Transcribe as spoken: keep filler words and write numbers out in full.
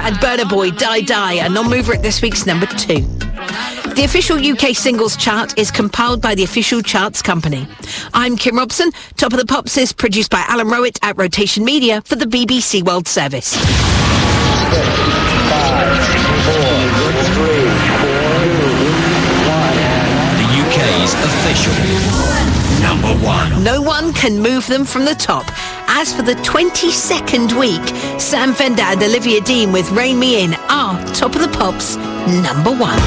and Burna Boy, Die Die, a non-mover at this week's number two. The official U K singles chart is compiled by the Official Charts Company. I'm Kim Robson. Top of the Pops is produced by Alan Rowett at Rotation Media for the B B C World Service. Six, five, four, three, two, one. The U K's official number one. No one can move them from the top. As for the twenty-second week, Sam Fender and Olivia Dean with Rain Me In are Top of the Pops number one.